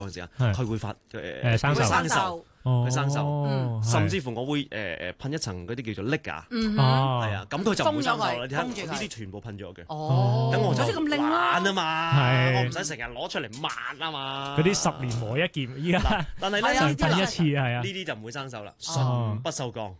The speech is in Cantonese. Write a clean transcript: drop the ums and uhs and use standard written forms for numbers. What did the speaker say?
嗰陣時間， 係佢會發生鏽生鏽。佢生鏽， 哦甚至乎我會噴一層嗰啲叫做 liga，係啊，咁佢就唔會生鏽啦。你睇呢啲全部噴咗嘅，等我就玩啊嘛，我唔使成日攞出嚟抹啊嘛。 嗰啲10年磨一劍，依家但係咧常噴一次係啊， 呢啲就唔會生鏽啦，純不鏽鋼。